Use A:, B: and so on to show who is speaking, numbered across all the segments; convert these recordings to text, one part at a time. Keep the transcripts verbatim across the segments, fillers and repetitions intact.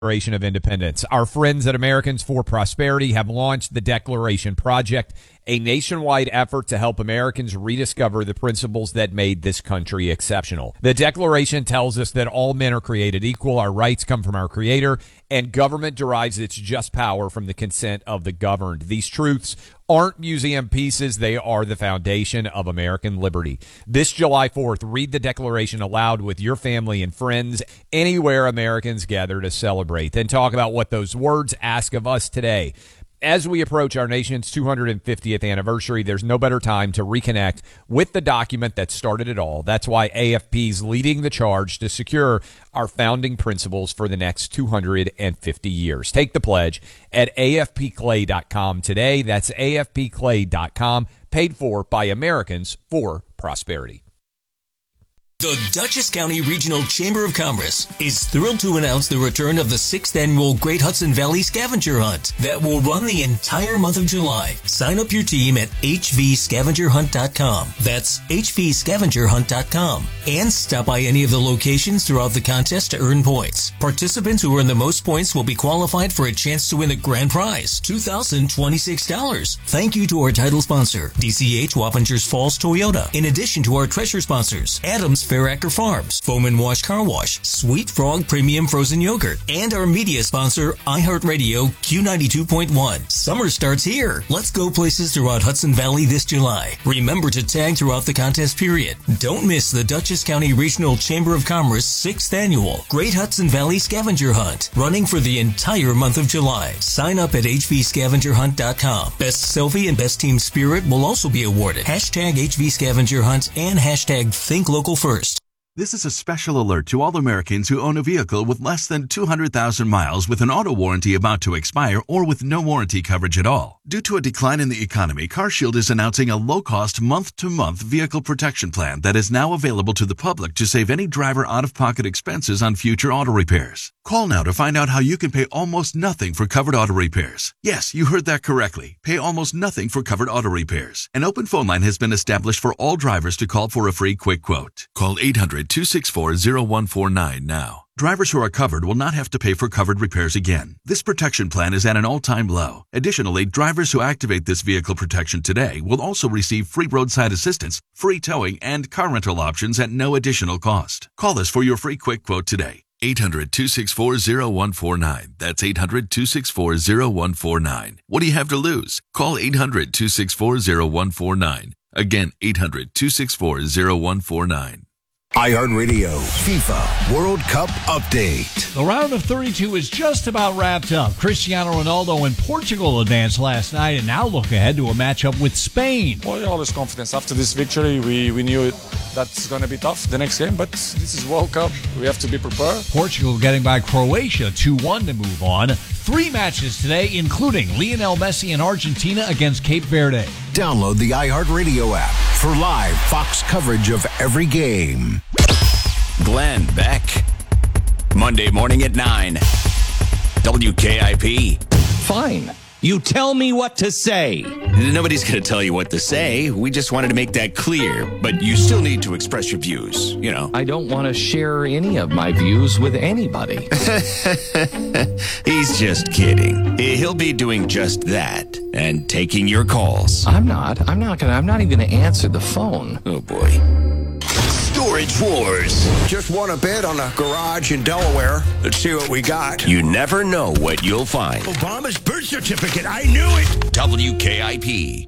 A: Declaration of Independence. Our friends at Americans for Prosperity have launched the Declaration Project, a nationwide effort to help Americans rediscover the principles that made this country exceptional. The Declaration tells us that all men are created equal, our rights come from our Creator, and government derives its just power from the consent of the governed. These truths aren't museum pieces, they are the foundation of American liberty. This July fourth, read the Declaration aloud with your family and friends anywhere Americans gather to celebrate. Then talk about what those words ask of us today. As we approach our nation's two hundred fiftieth anniversary, there's no better time to reconnect with the document that started it all. That's why A F P's leading the charge to secure our founding principles for the next two hundred fifty years. Take the pledge at A F P clay dot com today. That's A F P clay dot com, paid for by Americans for Prosperity.
B: The Dutchess County Regional Chamber of Commerce is thrilled to announce the return of the sixth annual Great Hudson Valley Scavenger Hunt that will run the entire month of July. Sign up your team at H V scavenger hunt dot com. That's H V scavenger hunt dot com. And stop by any of the locations throughout the contest to earn points. Participants who earn the most points will be qualified for a chance to win the grand prize, two thousand twenty-six dollars. Thank you to our title sponsor, D C H Wappingers Falls Toyota. In addition to our treasure sponsors, Adams Fair Acre Farms, Foam and Wash Car Wash, Sweet Frog Premium Frozen Yogurt, and our media sponsor, iHeartRadio Q ninety-two point one. Summer starts here. Let's go places throughout Hudson Valley this July. Remember to tag throughout the contest period. Don't miss the Dutchess County Regional Chamber of Commerce sixth Annual Great Hudson Valley Scavenger Hunt, running for the entire month of July. Sign up at H V scavenger hunt dot com. Best selfie and best team spirit will also be awarded. Hashtag H V Scavenger Hunt and hashtag Think Local First.
C: This is a special alert to all Americans who own a vehicle with less than two hundred thousand miles with an auto warranty about to expire or with no warranty coverage at all. Due to a decline in the economy, CarShield is announcing a low-cost month-to-month vehicle protection plan that is now available to the public to save any driver out-of-pocket expenses on future auto repairs. Call now to find out how you can pay almost nothing for covered auto repairs. Yes, you heard that correctly. Pay almost nothing for covered auto repairs. An open phone line has been established for all drivers to call for a free quick quote. Call eight hundred, two six four, zero one four nine now. Drivers who are covered will not have to pay for covered repairs again. This protection plan is at an all-time low. Additionally, drivers who activate this vehicle protection today will also receive free roadside assistance, free towing, and car rental options at no additional cost. Call us for your free quick quote today. eight hundred, two six four, zero one four nine. That's eight hundred, two six four, zero one four nine. What do you have to lose? Call eight hundred, two six four, zero one four nine. Again, eight hundred, two six four, zero one four nine.
D: iHeartRadio FIFA World Cup Update.
E: The round of thirty-two is just about wrapped up. Cristiano Ronaldo and Portugal advanced last night and now look ahead to a matchup with Spain.
F: Well, always confidence. After this victory, we, we knew it, that's going to be tough the next game, but this is World Cup. We have to be prepared.
E: Portugal getting by Croatia two one to move on. Three matches today, including Lionel Messi and Argentina against Cape Verde.
D: Download the iHeartRadio app for live Fox coverage of every game.
G: Glenn Beck. Monday morning at nine. W K I P.
H: Fine. You tell me what to say.
G: Nobody's going to tell you what to say. We just wanted to make that clear. But you still need to express your views, you know.
H: I don't want to share any of my views with anybody.
G: He's just kidding. He'll be doing just that and taking your calls.
H: I'm not. I'm not going to. I'm not even going to answer the phone.
G: Oh, boy. Storage Wars.
I: Just won a bid on a garage in Delaware. Let's see what we got.
G: You never know what you'll find.
I: Obama's birth certificate. I knew it.
G: W K I P.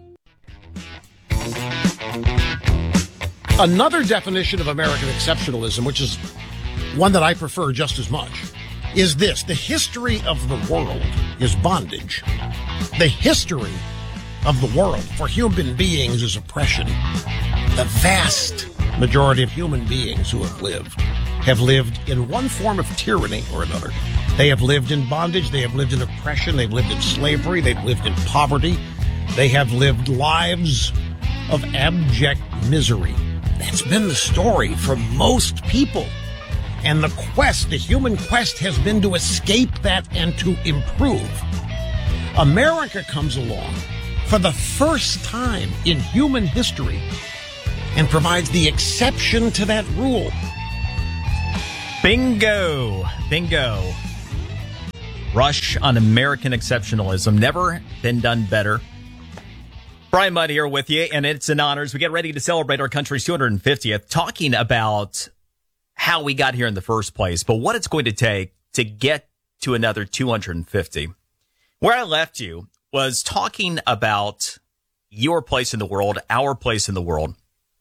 J: Another definition of American exceptionalism, which is one that I prefer just as much, is this. The history of the world is bondage. The history of the world for human beings is oppression. The vast majority of human beings who have lived have lived in one form of tyranny or another. They have lived in bondage. They have lived in oppression. They've lived in slavery. They've lived in poverty. They have lived lives of abject misery. That's been the story for most people. And the quest, the human quest, has been to escape that and to improve. America comes along for the first time in human history and provides the exception to that rule.
K: Bingo. Bingo. Rush on American exceptionalism. Never been done better. Brian Mudd here with you, and it's an honor as we get ready to celebrate our country's two hundred fiftieth, talking about how we got here in the first place, but what it's going to take to get to another two hundred fifty. Where I left you was talking about your place in the world, our place in the world.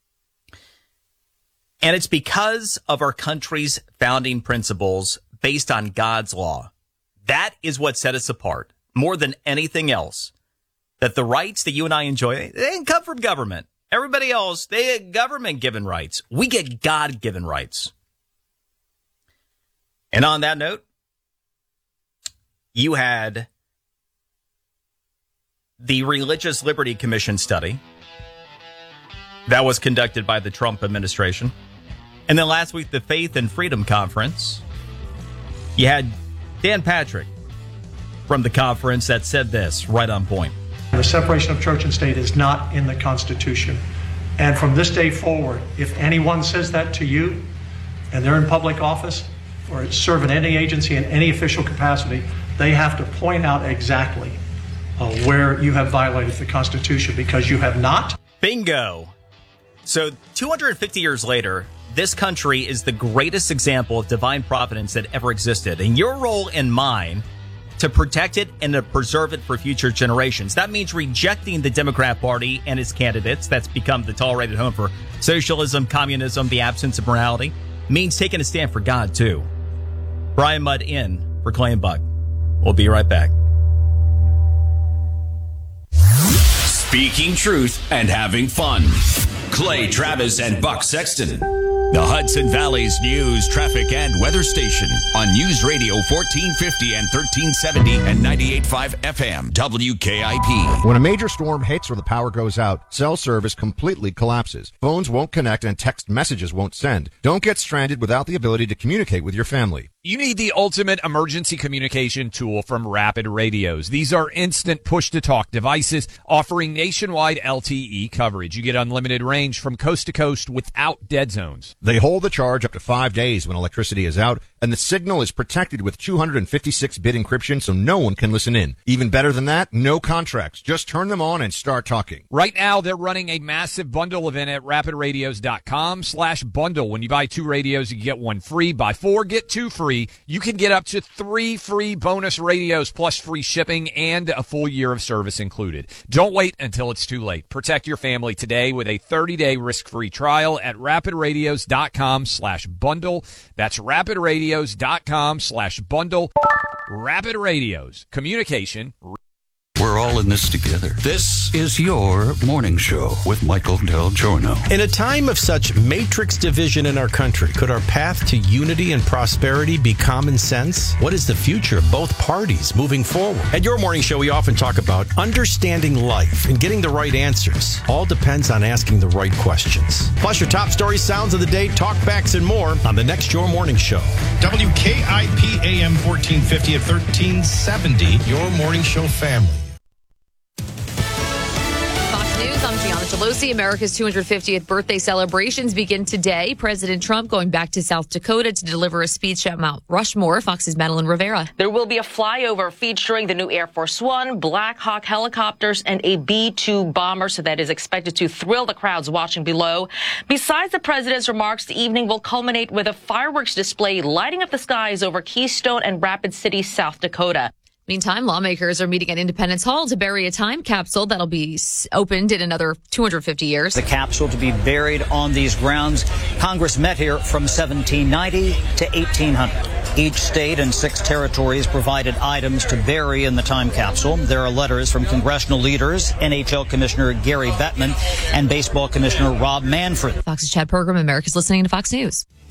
K: And it's because of our country's founding principles based on God's law. That is what set us apart more than anything else. That the rights that you and I enjoy, they didn't come from government. Everybody else, they get government-given rights. We get God-given rights. And on that note, you had the Religious Liberty Commission study that was conducted by the Trump administration. And then last week, the Faith and Freedom Conference. You had Dan Patrick from the conference that said this, right on point.
L: The separation of church and state is not in the Constitution. And from this day forward, if anyone says that to you and they're in public office or serve in any agency in any official capacity, they have to point out exactly uh, where you have violated the Constitution, because you have not.
K: Bingo. So two hundred fifty years later, this country is the greatest example of divine providence that ever existed. And your role and mine to protect it and to preserve it for future generations. That means rejecting the Democrat Party and its candidates. That's become the tolerated home for socialism, communism, the absence of morality. Means taking a stand for God, too. Brian Mudd in for Clay and Buck. We'll be right back.
G: Speaking truth and having fun. Clay Travis and Buck Sexton. The Hudson Valley's news, traffic, and weather station on News Radio fourteen fifty and thirteen seventy and ninety-eight point five F M, W K I P.
M: When a major storm hits or the power goes out, cell service completely collapses. Phones won't connect and text messages won't send. Don't get stranded without the ability to communicate with your family.
A: You need the ultimate emergency communication tool from Rapid Radios. These are instant push-to-talk devices offering nationwide L T E coverage. You get unlimited range from coast to coast without dead zones.
M: They hold the charge up to five days when electricity is out, and the signal is protected with two hundred fifty-six bit encryption so no one can listen in. Even better than that, no contracts. Just turn them on and start talking.
A: Right now, they're running a massive bundle event at rapid radios dot com slash bundle. When you buy two radios, you get one free. Buy four, get two free. You can get up to three free bonus radios plus free shipping and a full year of service included. Don't wait until it's too late. Protect your family today with a thirty day risk-free trial at rapid radios dot com slash bundle. That's rapid radios dot com slash bundle. Rapid Radios. Communication.
N: We're all in this together. This is your morning show with Michael Del Giorno.
O: In a time of such matrix division in our country, could our path to unity and prosperity be common sense? What is the future of both parties moving forward? At your morning show, we often talk about understanding life and getting the right answers. All depends on asking the right questions. Plus your top stories, sounds of the day, talkbacks, and more on the next Your Morning Show.
P: W K I P A M fourteen fifty at thirteen seventy, Your Morning Show family.
Q: I'm Gianna Gelosi. America's two hundred fiftieth birthday celebrations begin today. President Trump going back to South Dakota to deliver a speech at Mount Rushmore. Fox's Madeline Rivera.
R: There will be a flyover featuring the new Air Force One, Black Hawk helicopters, and a B two bomber, so that is expected to thrill the crowds watching below. Besides the president's remarks, the evening will culminate with a fireworks display lighting up the skies over Keystone and Rapid City, South Dakota.
Q: Meantime, lawmakers are meeting at Independence Hall to bury a time capsule that'll be opened in another two hundred fifty years.
S: The capsule to be buried on these grounds. Congress met here from seventeen ninety to eighteen hundred. Each state and six territories provided items to bury in the time capsule. There are letters from congressional leaders, N H L Commissioner Gary Bettman, and Baseball Commissioner Rob Manfred.
Q: Fox's Chad Pergram, America's listening to Fox News.